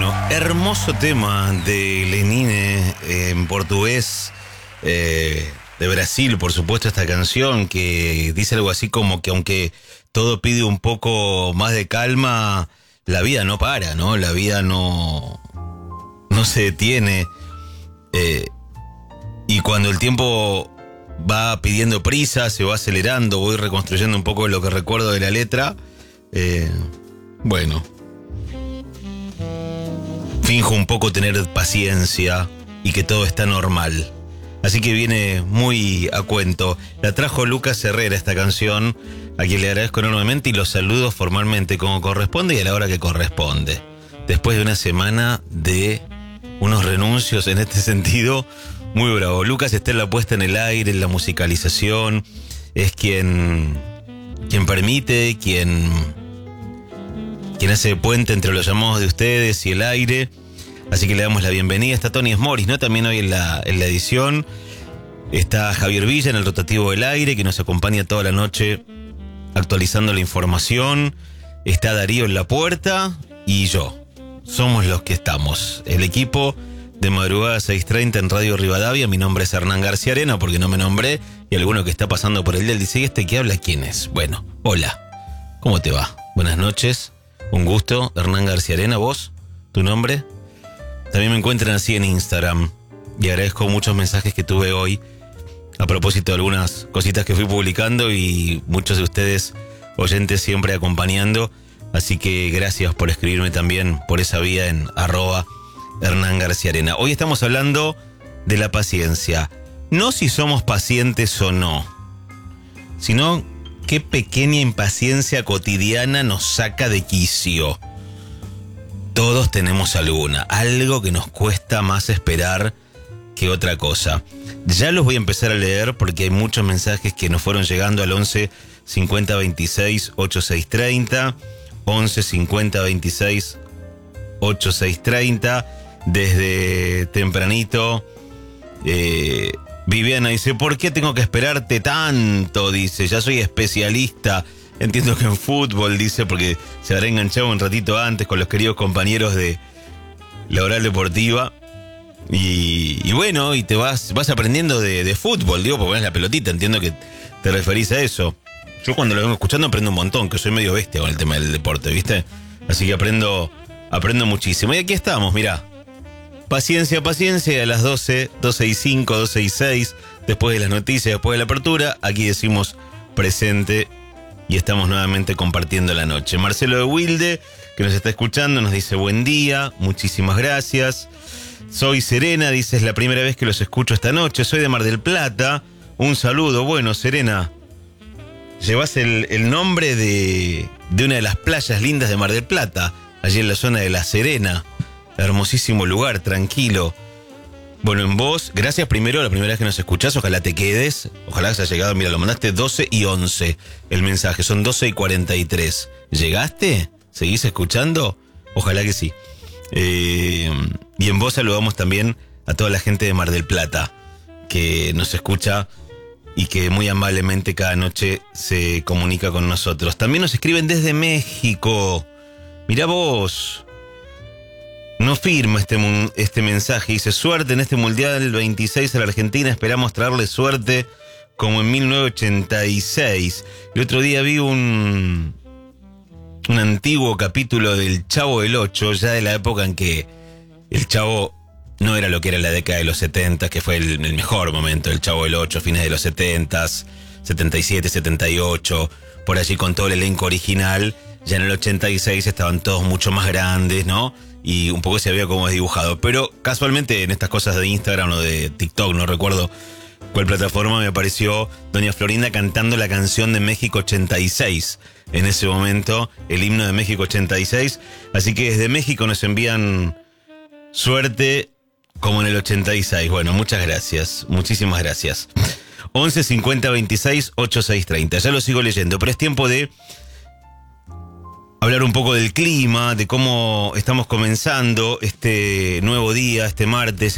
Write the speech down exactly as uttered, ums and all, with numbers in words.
Bueno, hermoso tema de Lenine eh, en portugués, eh, de Brasil, por supuesto, esta canción que dice algo así como que aunque todo pide un poco más de calma, la vida no para, ¿no? La vida no, no se detiene. Eh, y cuando el tiempo va pidiendo prisa, se va acelerando, voy reconstruyendo un poco lo que recuerdo de la letra, eh, bueno... finjo un poco tener paciencia y que todo está normal. Así que viene muy a cuento. La trajo Lucas Herrera esta canción, a quien le agradezco enormemente y lo saludo formalmente como corresponde y a la hora que corresponde. Después de una semana de unos renuncios en este sentido, muy bravo. Lucas está en la puesta en el aire, en la musicalización, es quien, quien permite, quien... quien hace puente entre los llamados de ustedes y el aire. Así que le damos la bienvenida. Está Tony Smoris, ¿no? También hoy en la, en la edición. Está Javier Villa en el rotativo del aire, que nos acompaña toda la noche actualizando la información. Está Darío en la puerta y yo. Somos los que estamos. El equipo de Madrugada seis treinta en Radio Rivadavia. Mi nombre es Hernán García Arena, porque no me nombré. Y alguno que está pasando por el del dice, ¿y este que habla quién es? Bueno, hola. ¿Cómo te va? Buenas noches. Un gusto, Hernán García Arena. ¿Vos? ¿Tu nombre? También me encuentran así en Instagram. Y agradezco muchos mensajes que tuve hoy a propósito de algunas cositas que fui publicando y muchos de ustedes oyentes siempre acompañando. Así que gracias por escribirme también por esa vía en arroba Hernán García Arena. Hoy estamos hablando de la paciencia. No si somos pacientes o no, sino qué pequeña impaciencia cotidiana nos saca de quicio. Todos tenemos alguna, algo que nos cuesta más esperar que otra cosa. Ya los voy a empezar a leer porque hay muchos mensajes que nos fueron llegando al once cincuenta veintiséis ochenta y seis treinta, once cincuenta veintiséis ochenta y seis treinta, desde tempranito. Eh, Viviana dice, ¿por qué tengo que esperarte tanto? Dice, ya soy especialista. Entiendo que en fútbol, dice, porque se habrá enganchado un ratito antes con los queridos compañeros de la Oral Deportiva. Y, y bueno, y te vas vas aprendiendo de, de fútbol, digo, porque pones la pelotita, entiendo que te referís a eso. Yo cuando lo vengo escuchando aprendo un montón, que soy medio bestia con el tema del deporte, ¿viste? Así que aprendo, aprendo muchísimo. Y aquí estamos, mirá. Paciencia, paciencia, a las doce, doce y cinco, doce y seis, después de las noticias, después de la apertura, aquí decimos presente y estamos nuevamente compartiendo la noche. Marcelo de Wilde, que nos está escuchando, nos dice buen día, muchísimas gracias. Soy Serena, dice, es la primera vez que los escucho esta noche, soy de Mar del Plata, un saludo. Bueno, Serena, llevas el, el nombre de, de una de las playas lindas de Mar del Plata, allí en la zona de La Serena. Hermosísimo lugar, tranquilo. Bueno, en vos, gracias primero, la primera vez que nos escuchás, ojalá te quedes, ojalá que hayas llegado, mira, lo mandaste doce y once el mensaje, son doce y cuarenta y tres. ¿Llegaste? ¿Seguís escuchando? Ojalá que sí. Eh, y en vos saludamos también a toda la gente de Mar del Plata, que nos escucha y que muy amablemente cada noche se comunica con nosotros. También nos escriben desde México. Mirá vos. No firma este, este mensaje, dice, suerte en este Mundial veintiséis a la Argentina, esperamos traerle suerte como en mil novecientos ochenta y seis. El otro día vi un, un antiguo capítulo del Chavo del Ocho, ya de la época en que el Chavo no era lo que era la década de los setenta, que fue el, el mejor momento del Chavo del Ocho, fines de los setenta, setenta y siete, setenta y ocho, por allí con todo el elenco original. Ya en el ochenta y seis estaban todos mucho más grandes, ¿no? Y un poco se había como desdibujado. Pero casualmente en estas cosas de Instagram o de TikTok, no recuerdo cuál plataforma, me apareció doña Florinda cantando la canción de México ochenta y seis. En ese momento, el himno de México ochenta y seis. Así que desde México nos envían suerte como en el ochenta y seis. Bueno, muchas gracias. Muchísimas gracias. once cincuenta veintiséis ochenta y seis treinta. Ya lo sigo leyendo, pero es tiempo de hablar un poco del clima, de cómo estamos comenzando este nuevo día, este martes.